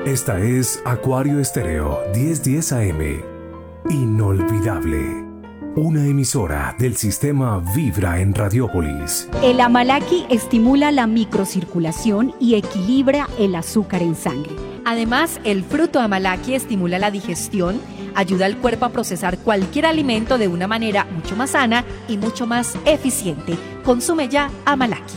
Esta es Acuario Estéreo 1010 AM. Inolvidable. Una emisora del sistema Vibra en Radiópolis. El Amalaki estimula la microcirculación y equilibra el azúcar en sangre. Además, el fruto Amalaki estimula la digestión, ayuda al cuerpo a procesar cualquier alimento de una manera mucho más sana y mucho más eficiente. Consume ya Amalaki.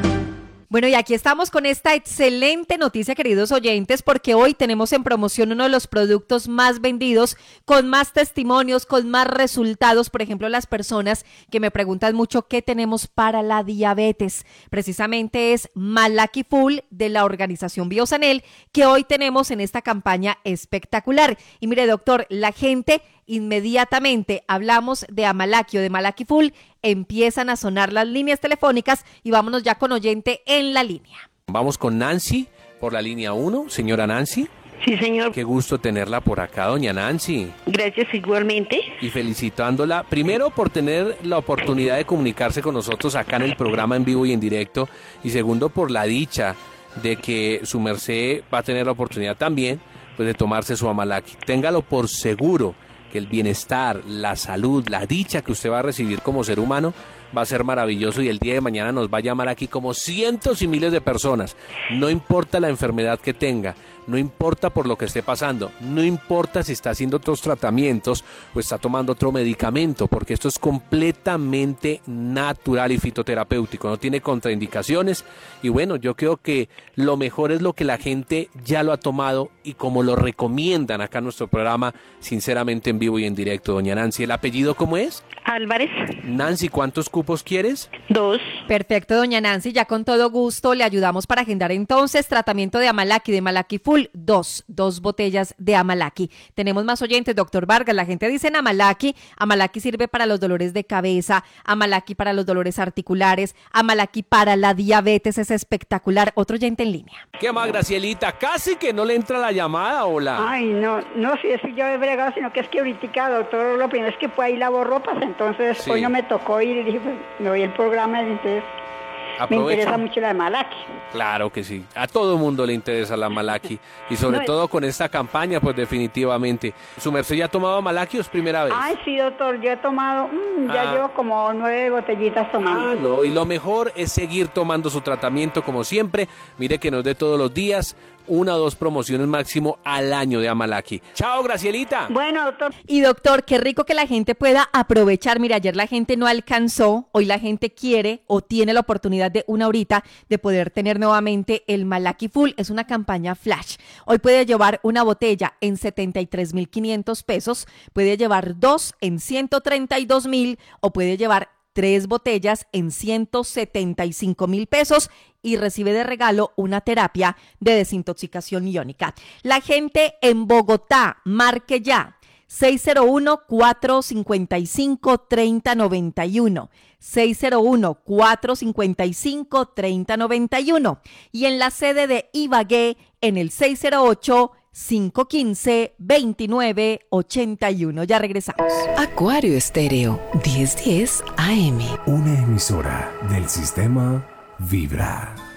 Bueno, y aquí estamos con esta excelente noticia, queridos oyentes, porque hoy tenemos en promoción uno de los productos más vendidos, con más testimonios, con más resultados. Por ejemplo, las personas que me preguntan mucho qué tenemos para la diabetes. Precisamente es Amalaki Full de la organización Biosanel, que hoy tenemos en esta campaña espectacular. Y mire, doctor, la gente inmediatamente hablamos de Amalaki o de Amalaki Full, empiezan a sonar las líneas telefónicas y vámonos ya con oyente en la línea. Vamos con Nancy por la línea 1. Señora Nancy. Sí, señor. Qué gusto tenerla por acá, doña Nancy. Gracias, igualmente. Y felicitándola, primero por tener la oportunidad de comunicarse con nosotros acá en el programa en vivo y en directo, y segundo por la dicha de que su merced va a tener la oportunidad también pues, de tomarse su Amalaki. Téngalo por seguro que el bienestar, la salud, la dicha que usted va a recibir como ser humano va a ser maravilloso, y el día de mañana nos va a llamar aquí como cientos y miles de personas. No importa la enfermedad que tenga, no importa por lo que esté pasando, no importa si está haciendo otros tratamientos o está tomando otro medicamento, porque esto es completamente natural y fitoterapéutico, no tiene contraindicaciones. Y bueno, yo creo que lo mejor es lo que la gente ya lo ha tomado y como lo recomiendan acá en nuestro programa, sinceramente en vivo y en directo. Doña Nancy, ¿el apellido cómo es? Álvarez. Nancy, ¿cuántos cupos quieres? 2. Perfecto, doña Nancy, ya con todo gusto le ayudamos para agendar entonces tratamiento de Amalaki, de Amalaki Full, dos botellas de Amalaki. Tenemos más oyentes, doctor Vargas. La gente dice en Amalaki sirve para los dolores de cabeza, Amalaki para los dolores articulares, Amalaki para la diabetes, es espectacular. Otro oyente en línea. ¿Qué más, Gracielita? Casi que no le entra la llamada, hola. Ay, no, si es que yo he bregado, sino que es que ahorita, doctor, lo primero es que pues ahí lavo ropas, entonces Sí. hoy no me tocó ir y dije, pues me voy al programa, entonces me interesa mucho la de Amalaki. Claro que sí, a todo mundo le interesa la Amalaki y sobre todo con esta campaña, pues definitivamente. ¿Su merced ya ha tomado Amalaki o es primera vez? Ay, sí, doctor, yo he tomado, ya llevo como 9 botellitas tomando. No, y lo mejor es seguir tomando su tratamiento como siempre. Mire que nos dé todos los días 1 o 2 promociones máximo al año de Amalaki. Chao, Gracielita. Bueno, doctor. Y doctor, qué rico que la gente pueda aprovechar. Mira, ayer la gente no alcanzó, hoy la gente quiere o tiene la oportunidad de una horita de poder tener nuevamente el Amalaki Full. Es una campaña flash. Hoy puede llevar una botella en 73,500 pesos, puede llevar 2 en 132,000 o puede llevar 3 botellas en 175,000 pesos y recibe de regalo una terapia de desintoxicación iónica. La gente en Bogotá, marque ya 601-455-3091, 601-455-3091 y en la sede de Ibagué en el 608-515-2981. Ya regresamos. Acuario Estéreo 1010 AM. Una emisora del sistema Vibra.